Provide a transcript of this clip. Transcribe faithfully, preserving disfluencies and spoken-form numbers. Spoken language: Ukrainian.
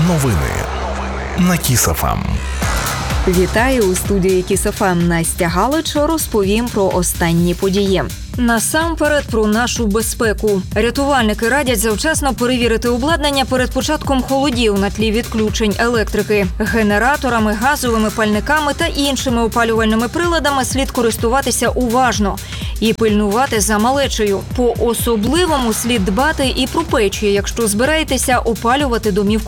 Новини на Кіс еф ем. Вітаю, у студії Кіс еф ем Настя Галич. Розповім про останні події. Насамперед про нашу безпеку. Рятувальники радять завчасно перевірити обладнання перед початком холодів на тлі відключень електрики. Генераторами, газовими пальниками та іншими опалювальними приладами слід користуватися уважно і пильнувати за малечею. По-особливому слід дбати і про печі, якщо збираєтеся опалювати домівку